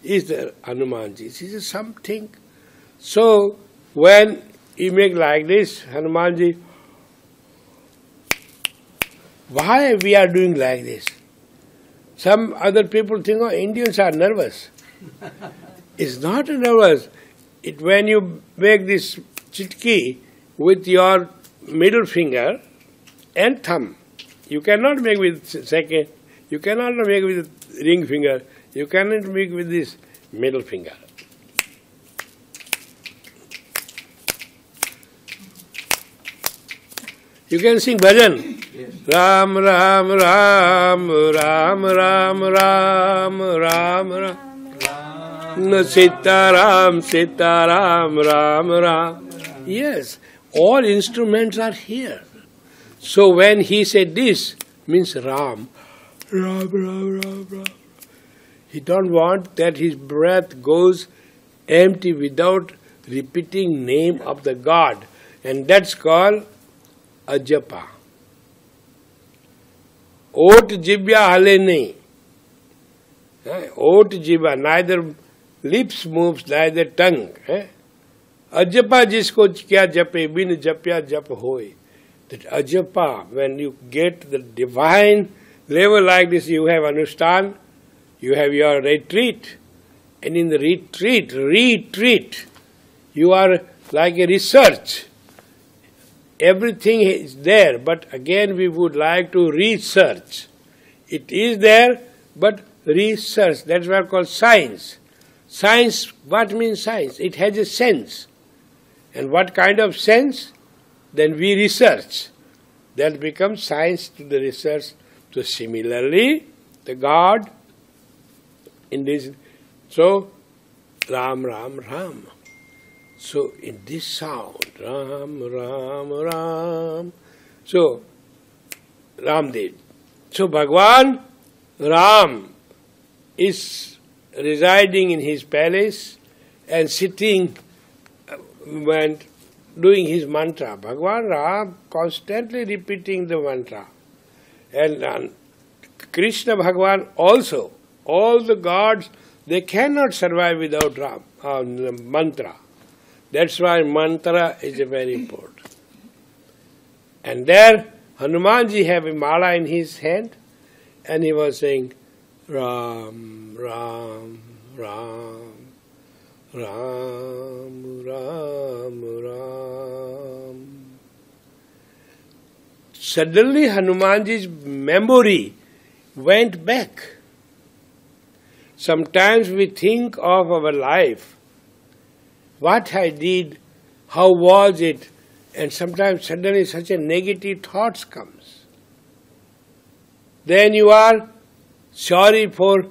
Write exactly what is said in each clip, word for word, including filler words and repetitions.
is the Hanumanji. This is something. So, when you make like this, Hanumanji, why we are doing like this? Some other people think, oh, Indians are nervous. It's not nervous. It, when you make this chitki with your middle finger and thumb, you cannot make with second, you cannot make with ring finger, you cannot make with this middle finger. You can sing bhajan. Yes. Ram, Ram, Ram, Ram, Ram, Ram, Ram, Ram. Sita Ram, Sita Ram, Ram, Ram. Yes, all instruments are here. So when he said this, means Ram, Ram, Ram, Ram, Ram. He don't want that his breath goes empty without repeating name of the God. And that's called ajapa. Ot jibya hale nahi. Ot jibya, neither lips moves, neither tongue. Ajapa jisko kya jape, bin japya jap hoy. That ajapa, when you get the divine level like this, you have understand, you have your retreat. And in the retreat, retreat, you are like a research. Everything is there, but again we would like to research. It is there, but research, that's what called science. Science, what means science? It has a sense. And what kind of sense? Then we research. That becomes science to the research. So similarly, the God in this, so Ram, Ram, Ram. So in this sound, Ram, Ram, Ram. So, Ramdev. So Bhagwan Ram is residing in his palace and sitting and doing his mantra. Bhagwan Ram constantly repeating the mantra. And uh, Krishna Bhagwan also, all the gods, they cannot survive without Ram, uh, mantra. That's why mantra is very important. And there, Hanumanji have a mala in his hand, and he was saying, Ram, Ram, Ram, Ram, Ram, Ram. Suddenly Hanumanji's memory went back. Sometimes we think of our life, what I did, how was it, and sometimes suddenly such a negative thoughts comes. Then you are sorry for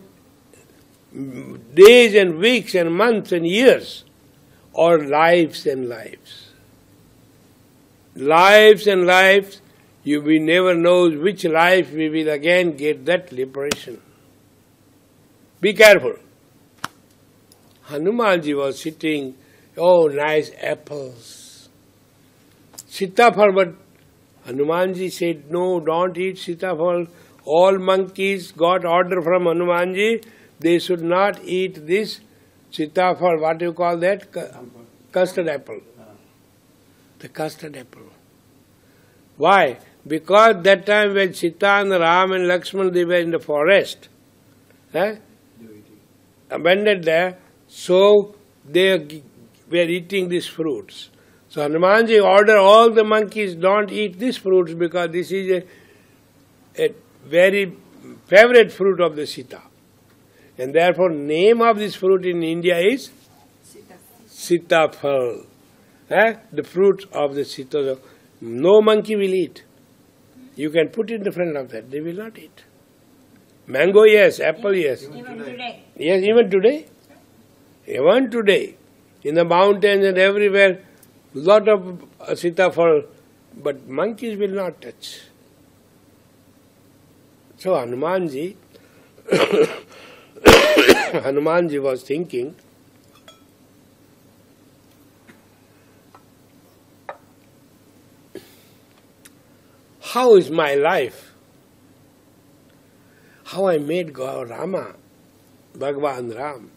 days and weeks and months and years, or lives and lives. Lives and lives, you we never know which life we will again get that liberation. Be careful. Hanumanji was sitting, oh, nice apples. Sitafal, but Hanumanji said, no, don't eat sitafal. All monkeys got order from Hanumanji, they should not eat this sitafal, what do you call that? Custard apple. The custard apple. Why? Because that time when Sita and Ram and Lakshman, they were in the forest, eh? abandoned there, so they were eating these fruits. So Hanumanji ordered all the monkeys, don't eat these fruits because this is a, a very favorite fruit of the Sita. And therefore name of this fruit in India is Sitafal. Eh? The fruit of the Sita. No monkey will eat. You can put it in the front of that, they will not eat. Mango, yes. Apple, yes. Even today. Yes, even today. Even today. In the mountains and everywhere, lot of sitafal, but monkeys will not touch. So Hanumanji, Hanumanji was thinking, how is my life? How I made God Rama, Bhagavan Ram.